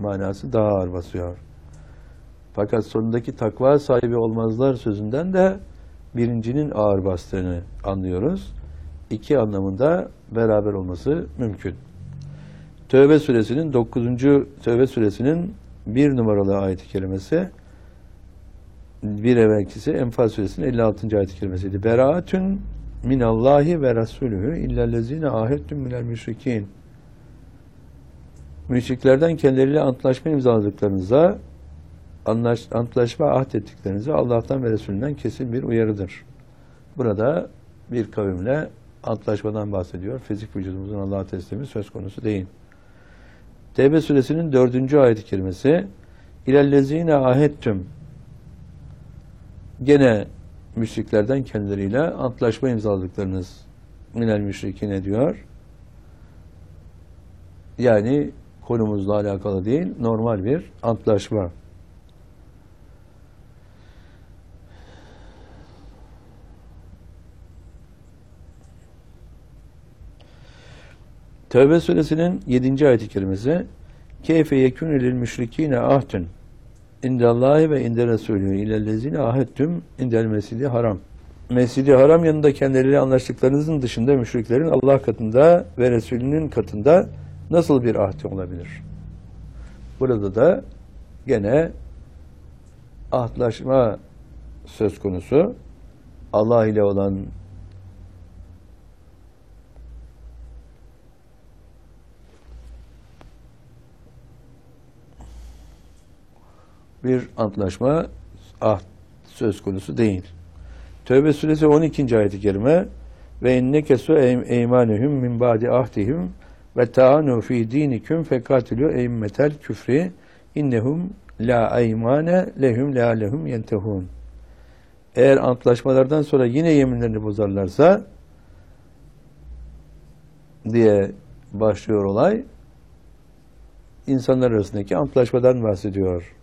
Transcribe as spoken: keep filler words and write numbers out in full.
manası daha ağır basıyor. Fakat sonundaki takva sahibi olmazlar sözünden de birincinin ağır bastığını anlıyoruz. İki anlamında beraber olması mümkün. Tevbe suresinin dokuzuncu Tevbe suresinin bir numaralı ayet-i kerimesi, bir evvelkisi Enfal suresinin elli altıncı ayet-i kerimesiydi. Beraatün minallahi ve rasulühü illellezine ahettüm minel müşrikin. Müşriklerden kendileriyle antlaşma imzaladıklarınıza, anlaş, antlaşma ahdettiklerinize Allah'tan ve Resulünden kesin bir uyarıdır. Burada bir kavimle antlaşmadan bahsediyor. Fizik vücudumuzun Allah'a teslimi söz konusu değil. Tevbe suresinin dördüncü ayet-i kerimesi İlellezine ahettüm. Gene müşriklerden kendileriyle antlaşma imzaladıklarınız minel müşrikine diyor. Yani konumuzla alakalı değil, normal bir antlaşma. Tevbe suresinin yedinci ayet-i kerimesi Keyfe yekûnü lil müşrikîne ahdün indallahi ve inde Resulü ilellezine ahettüm indel mescidi haram. Mescidi haram yanında kendileriyle anlaştıklarınızın dışında müşriklerin Allah katında ve Resulünün katında nasıl bir ahdi olabilir? Burada da gene ahdlaşma söz konusu. Allah ile olan bir antlaşma ahd söz konusu değil. Tevbe suresi on ikinci ayet-i kerime ve innekesu eymanehum min ba'di ahdihim ve ta'anu fi dinikum fekatilu eymmetel küfri innehum la eymane lehum la lehum yentehun. Eğer antlaşmalardan sonra yine yeminlerini bozarlarsa diye başlıyor olay. İnsanlar arasındaki antlaşmadan bahsediyor.